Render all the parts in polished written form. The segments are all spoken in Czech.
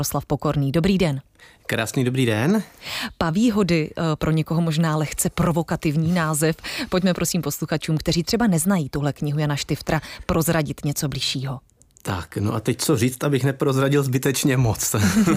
Jaroslav Pokorný, dobrý den. Krásný dobrý den. Paví hody, pro někoho možná lehce provokativní název. Pojďme prosím posluchačům, kteří třeba neznají tuhle knihu Jana Štiftra, prozradit něco bližšího. Tak, no a teď co říct, abych neprozradil zbytečně moc.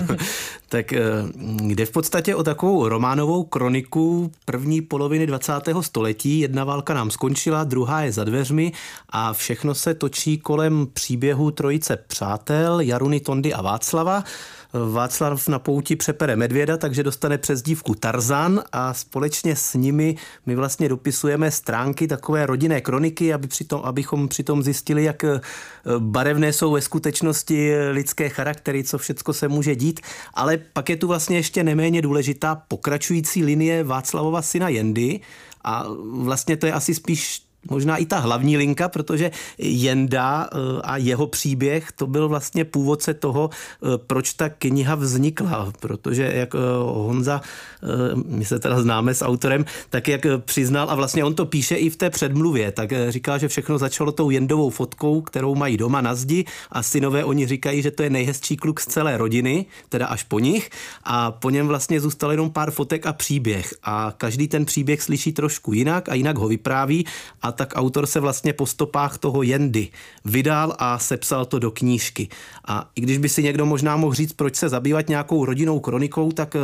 Tak jde v podstatě o takovou románovou kroniku první poloviny 20. století. Jedna válka nám skončila, druhá je za dveřmi a všechno se točí kolem příběhu trojice přátel, Jaruny, Tondy a Václava. Václav na pouti přepere medvěda, takže dostane přezdívku Tarzan a společně s nimi my vlastně dopisujeme stránky takové rodinné kroniky, abychom přitom zjistili, jak barevné jsou ve skutečnosti lidské charaktery, co všecko se může dít. Ale pak je tu vlastně ještě neméně důležitá pokračující linie Václavova syna Jendy a vlastně to je asi spíš možná i ta hlavní linka, protože Jenda a jeho příběh, to byl vlastně původce toho, proč ta kniha vznikla, protože jak Honza, my se teda známe s autorem, tak jak přiznal, a vlastně on to píše i v té předmluvě, tak říká, že všechno začalo tou Jendovou fotkou, kterou mají doma na zdi a synové oni říkají, že to je nejhezčí kluk z celé rodiny, teda až po nich a po něm vlastně zůstalo jenom pár fotek a příběh a každý ten příběh slyší trošku jinak a jinak ho vypráví a tak autor se vlastně po stopách toho Jendy vydal a sepsal to do knížky. A i když by si někdo možná mohl říct, proč se zabývat nějakou rodinnou kronikou, tak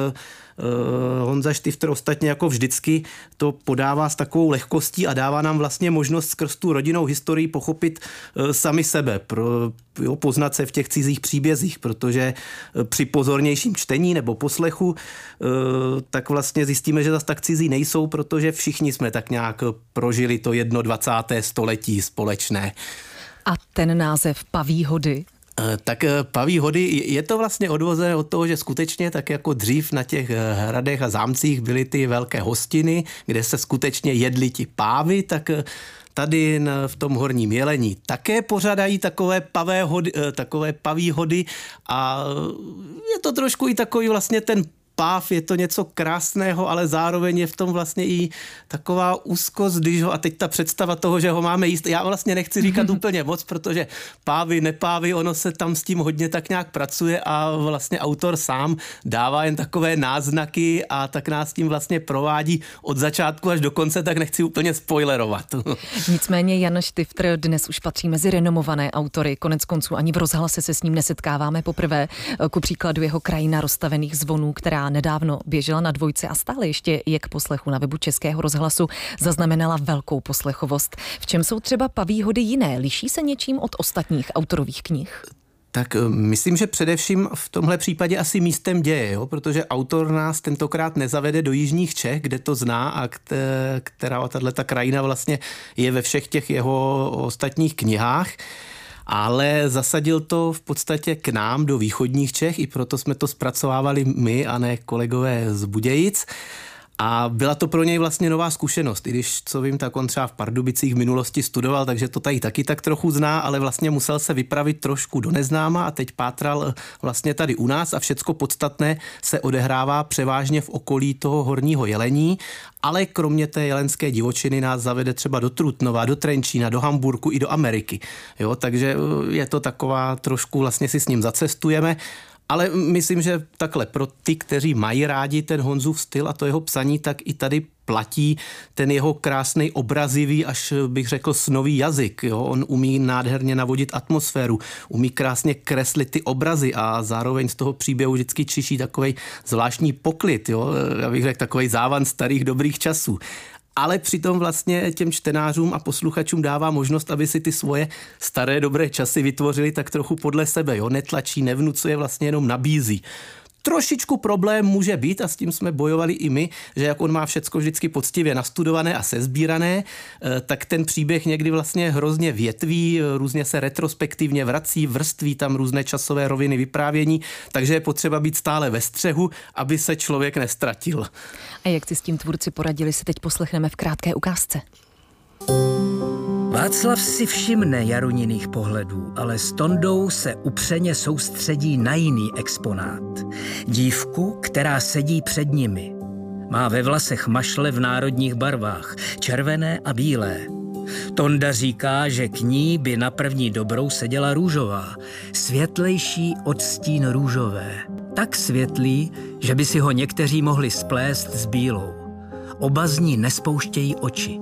Honza Štifter ostatně jako vždycky to podává s takovou lehkostí a dává nám vlastně možnost skrz tu rodinnou historii pochopit sami sebe, poznat se v těch cizích příbězích, protože při pozornějším čtení nebo poslechu tak vlastně zjistíme, že zase tak cizí nejsou, protože všichni jsme tak nějak prožili to 21. století společné. A ten název Paví hody? Tak Paví hody, je to vlastně odvozené od toho, že skutečně tak jako dřív na těch hradech a zámcích byly ty velké hostiny, kde se skutečně jedli ti pávy, tak tady v tom Horním Jelení také pořádají takové paví hody a je to trošku i takový vlastně ten páv, je to něco krásného, ale zároveň je v tom vlastně i taková úzkost, když ho, a teď ta představa toho, že ho máme jíst, já vlastně nechci říkat úplně moc, protože pávy, nepávy, ono se tam s tím hodně tak nějak pracuje a vlastně autor sám dává jen takové náznaky a tak nás tím vlastně provádí od začátku až do konce, tak nechci úplně spoilerovat. Nicméně Jan Štifter dnes už patří mezi renomované autory, konec konců ani v rozhlase se s ním nesetkáváme poprvé, ku příkladu jeho Krajina rozstavených zvonů, která nedávno běžela na Dvojce a stále ještě je k poslechu na webu Českého rozhlasu, zaznamenala velkou poslechovost. V čem jsou třeba Paví hody jiné? Liší se něčím od ostatních autorových knih? Tak myslím, že především v tomhle případě asi místem děje, jo? Protože autor nás tentokrát nezavede do jižních Čech, kde to zná a která tato krajina vlastně je ve všech těch jeho ostatních knihách. Ale zasadil to v podstatě k nám do východních Čech, i proto jsme to zpracovávali my a ne kolegové z Budějic. A byla to pro něj vlastně nová zkušenost, i když, co vím, tak on třeba v Pardubicích v minulosti studoval, takže to tady taky tak trochu zná, ale vlastně musel se vypravit trošku do neznáma a teď pátral vlastně tady u nás a všecko podstatné se odehrává převážně v okolí toho Horního Jelení, ale kromě té jelenské divočiny nás zavede třeba do Trutnova, do Trenčína, do Hamburku i do Ameriky. Jo, takže je to taková trošku, vlastně si s ním zacestujeme. Ale myslím, že takhle pro ty, kteří mají rádi ten Honzův styl a to jeho psaní, tak i tady platí ten jeho krásný obrazivý, až bych řekl snový jazyk. Jo? On umí nádherně navodit atmosféru, umí krásně kreslit ty obrazy a zároveň z toho příběhu vždycky čiší takovej zvláštní poklid. Jo? Já bych řekl takovej závan starých dobrých časů. Ale přitom vlastně těm čtenářům a posluchačům dává možnost, aby si ty svoje staré dobré časy vytvořili tak trochu podle sebe. Jo? Netlačí, nevnucuje, vlastně jenom nabízí. Trošičku problém může být, a s tím jsme bojovali i my, že jak on má všecko vždycky poctivě nastudované a sesbírané, tak ten příběh někdy vlastně hrozně větví, různě se retrospektivně vrací, vrství tam různé časové roviny vyprávění, takže je potřeba být stále ve střehu, aby se člověk nestratil. A jak si s tím tvůrci poradili, si teď poslechneme v krátké ukázce. Václav si všimne Jaruniných pohledů, ale s Tondou se upřeně soustředí na jiný exponát. Dívku, která sedí před nimi. Má ve vlasech mašle v národních barvách, červené a bílé. Tonda říká, že k ní by na první dobrou seděla růžová, světlejší odstín růžové. Tak světlý, že by si ho někteří mohli splést s bílou. Oba z ní nespouštějí oči.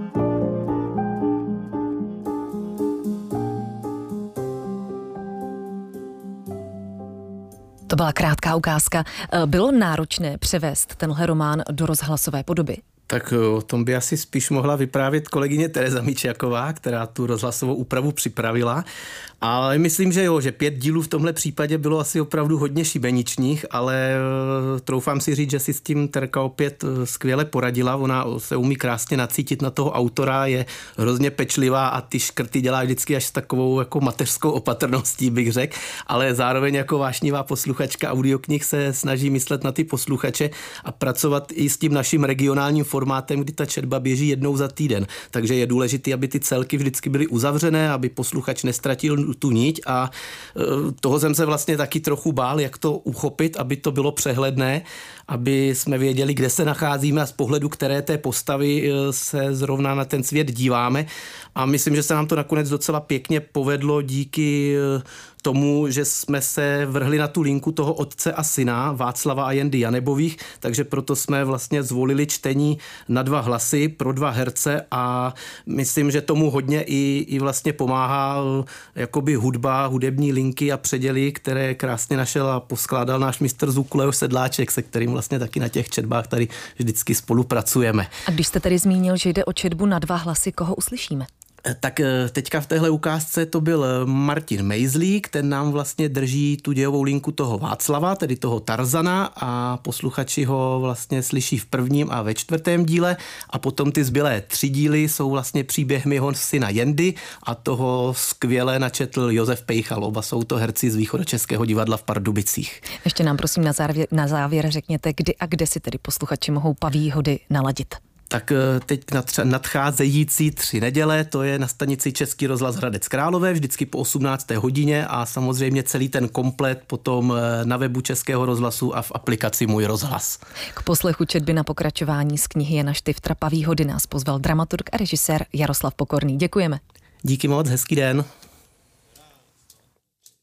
To byla krátká ukázka. Bylo náročné převést tenhle román do rozhlasové podoby? Tak o tom by asi spíš mohla vyprávět kolegyně Tereza Míčiaková, která tu rozhlasovou úpravu připravila. Ale myslím, že jo, že 5 dílů v tomhle případě bylo asi opravdu hodně šibeničních, ale troufám si říct, že si s tím Terka opět skvěle poradila. Ona se umí krásně nacítit na toho autora, je hrozně pečlivá a ty škrty dělá vždycky až s takovou jako mateřskou opatrností, bych řekl, ale zároveň jako vášnivá posluchačka audioknih se snaží myslet na ty posluchače a pracovat i s tím naším regionálním formátem, kdy ta četba běží jednou za týden. Takže je důležité, aby ty celky vždycky byly uzavřené, aby posluchač nestratil tu niť a toho jsem se vlastně taky trochu bál, jak to uchopit, aby to bylo přehledné, aby jsme věděli, kde se nacházíme a z pohledu které té postavy se zrovna na ten svět díváme. A myslím, že se nám to nakonec docela pěkně povedlo díky tomu, že jsme se vrhli na tu linku toho otce a syna Václava a Jendy Janebových, takže proto jsme vlastně zvolili čtení na 2 hlasy pro 2 herce a myslím, že tomu hodně i vlastně pomáhá jakoby hudba, hudební linky a předěly, které krásně našel a poskládal náš mistr zvuku Leoš Sedláček, se kterým vlastně taky na těch četbách tady vždycky spolupracujeme. A když jste tedy zmínil, že jde o četbu na 2 hlasy, koho uslyšíme? Tak teďka v téhle ukázce to byl Martin Mejzlík, ten nám vlastně drží tu dějovou linku toho Václava, tedy toho Tarzana a posluchači ho vlastně slyší v 1. a ve 4. díle a potom ty zbylé 3 díly jsou vlastně příběhmi jeho syna Jendy a toho skvěle načetl Josef Pejchal. Oba jsou to herci z Východočeského divadla v Pardubicích. Ještě nám prosím na závěr řekněte, kdy a kde si tedy posluchači mohou Paví hody naladit. Tak teď nadcházející 3 neděle, to je na stanici Český rozhlas Hradec Králové, vždycky po 18. hodině a samozřejmě celý ten komplet potom na webu Českého rozhlasu a v aplikaci Můj rozhlas. K poslechu četby na pokračování z knihy Jana Štiftra Paví hody nás pozval dramaturg a režisér Jaroslav Pokorný. Děkujeme. Díky moc, hezký den.